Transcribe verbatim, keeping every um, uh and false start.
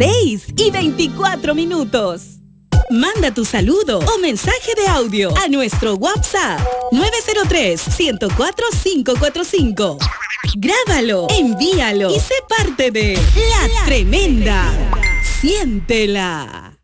seis y veinticuatro minutos. Manda tu saludo o mensaje de audio a nuestro WhatsApp nueve cero tres, uno cero cuatro, cinco cuatro cinco. Grábalo, envíalo y sé parte de La Tremenda. Siéntela.